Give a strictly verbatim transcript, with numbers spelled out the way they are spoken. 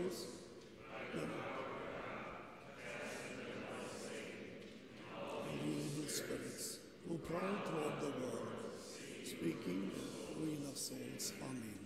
souls. And evil spirits who prowl throughout the world, speaking the ruin of souls. Amen.